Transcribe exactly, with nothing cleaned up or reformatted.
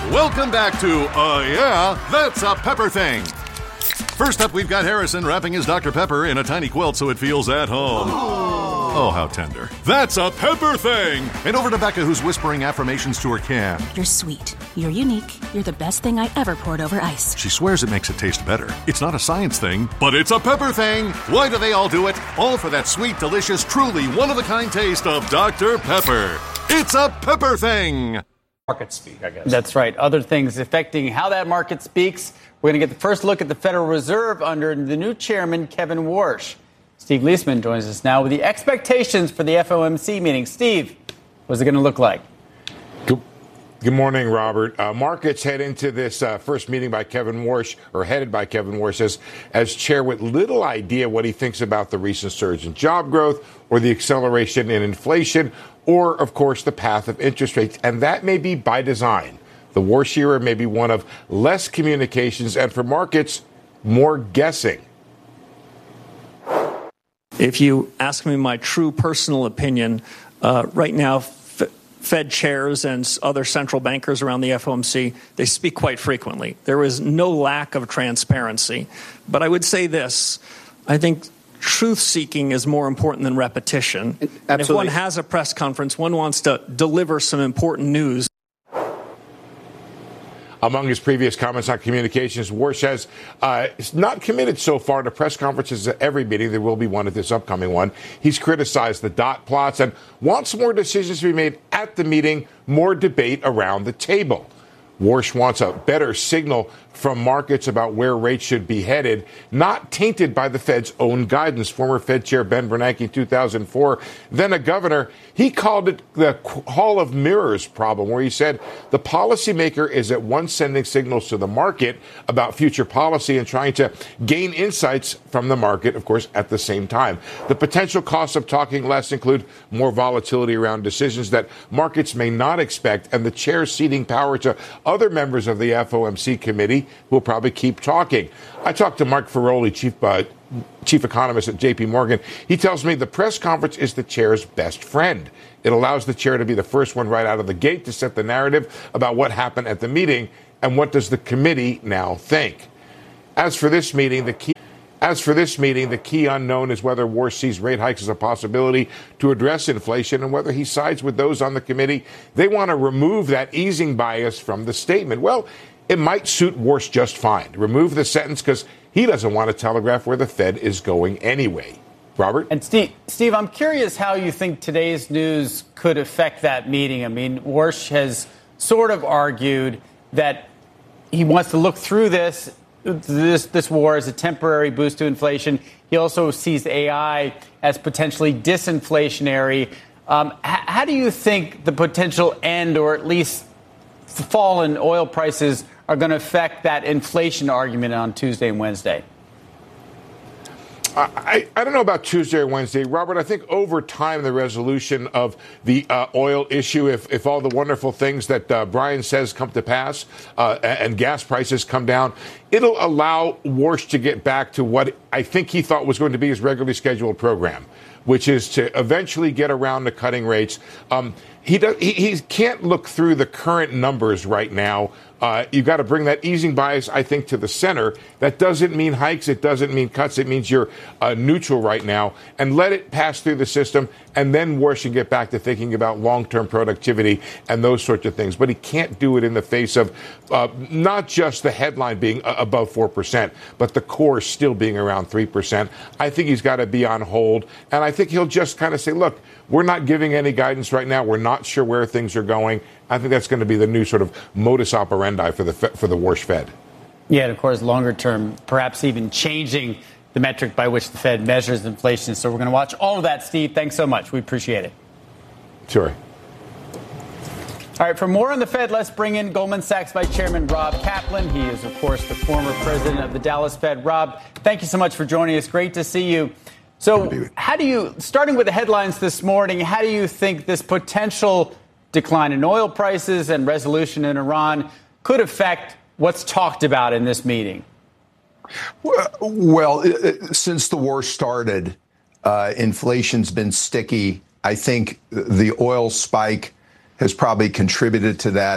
Welcome back to Uh Yeah, That's a Pepper Thing. First up, we've got Harrison wrapping his Doctor Pepper in a tiny quilt so it feels at home. Oh, how tender. That's a pepper thing! And over to Becca, who's whispering affirmations to her can. You're sweet. You're unique. You're the best thing I ever poured over ice. She swears it makes it taste better. It's not a science thing, but it's a pepper thing! Why do they all do it? All for that sweet, delicious, truly one-of-a-kind taste of Doctor Pepper. It's a pepper thing! Market speak, I guess. That's right. Other things affecting how that market speaks. We're going to get the first look at the Federal Reserve under the new chairman, Kevin Warsh. Steve Leisman joins us now with the expectations for the F O M C meeting. Steve, what's it going to look like? Good, good morning, Robert. Uh, markets head into this uh, first meeting by Kevin Warsh, or headed by Kevin Warsh, as, as chair, with little idea what he thinks about the recent surge in job growth or the acceleration in inflation or, of course, the path of interest rates. And that may be by design. The Warsh era may be one of less communications and, for markets, more guessing. If you ask me my true personal opinion, uh, right now, F- Fed chairs and other central bankers around the F O M C, they speak quite frequently. There is no lack of transparency. But I would say this. I think truth-seeking is more important than repetition. And if one has a press conference, one wants to deliver some important news. Among his previous comments on communications, Warsh has uh, not committed so far to press conferences at every meeting. There will be one at this upcoming one. He's criticized the dot plots and wants more decisions to be made at the meeting, more debate around the table. Warsh wants a better signal from markets about where rates should be headed, not tainted by the Fed's own guidance. Former Fed Chair Ben Bernanke in two thousand four, then a governor, he called it the Hall of Mirrors problem, where he said the policymaker is at once sending signals to the market about future policy and trying to gain insights from the market, of course, at the same time. The potential costs of talking less include more volatility around decisions that markets may not expect, and the chair ceding power to other members of the F O M C committee who will probably keep talking. I talked to Mark Ferroli, chief uh, chief economist at J P Morgan. He tells me the press conference is the chair's best friend. It allows the chair to be the first one right out of the gate to set the narrative about what happened at the meeting and what does the committee now think. As for this meeting, the key As for this meeting, the key unknown is whether Warsh sees rate hikes as a possibility to address inflation and whether he sides with those on the committee. They want to remove that easing bias from the statement. Well, it might suit Warsh just fine. Remove the sentence because he doesn't want to telegraph where the Fed is going anyway. Robert? And Steve, Steve, I'm curious how you think today's news could affect that meeting. I mean, Warsh has sort of argued that he wants to look through this This this war as a temporary boost to inflation. He also sees A I as potentially disinflationary. Um, h- how do you think the potential end, or at least the fall in oil prices, are going to affect that inflation argument on Tuesday and Wednesday? I, I don't know about Tuesday or Wednesday, Robert. I think over time, the resolution of the uh, oil issue, if, if all the wonderful things that uh, Brian says come to pass uh, and gas prices come down, it'll allow Warsh to get back to what I think he thought was going to be his regularly scheduled program, which is to eventually get around to cutting rates. Um, he, does, he, he can't look through the current numbers right now. Uh, you've got to bring that easing bias, I think, to the center. That doesn't mean hikes. It doesn't mean cuts. It means you're uh, neutral right now, and let it pass through the system. And then Warsh can get back to thinking about long-term productivity and those sorts of things. But he can't do it in the face of uh, not just the headline being uh, above four percent, but the core still being around three percent. I think he's got to be on hold. And I think he'll just kind of say, look, we're not giving any guidance right now. We're not sure where things are going. I think that's going to be the new sort of modus operandi for the for the Warsh Fed. Yeah, and of course, longer term, perhaps even changing the metric by which the Fed measures inflation. So we're going to watch all of that, Steve. Thanks so much. We appreciate it. Sure. All right, for more on the Fed, let's bring in Goldman Sachs Vice Chairman Rob Kaplan. He is, of course, the former president of the Dallas Fed. Rob, thank you so much for joining us. Great to see you. So how do you, starting with the headlines this morning, how do you think this potential decline in oil prices and resolution in Iran could affect what's talked about in this meeting? Well, since the war started, uh, inflation's been sticky. I think the oil spike has probably contributed to that.